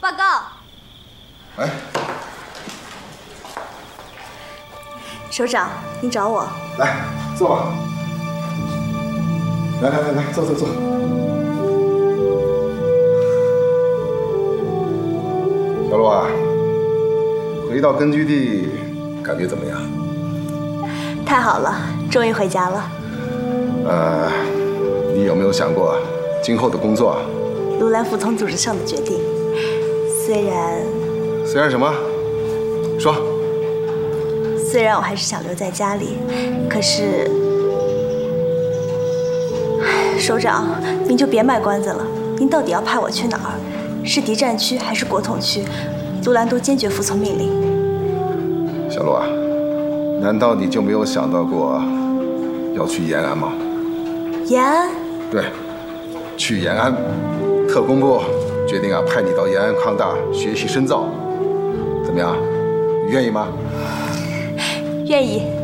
报告。 哎， 首长，您找我？ 来，坐吧。来，坐。小陆啊，回到根据地，感觉怎么样？ 太好了，终于回家了。 你有没有想过今后的工作？ 卢兰服从组织上的决定，虽然什么？说。 虽然我还是想留在家里，可是，首长，您就别卖关子了。您到底要派我去哪儿？是敌占区还是国统区？卢兰都坚决服从命令。 小陆啊，难道你就没有想到过要去延安吗？ 延安？ 对，去延安。特工部决定派你到延安康大学习深造，怎么样？你愿意吗？ 愿意。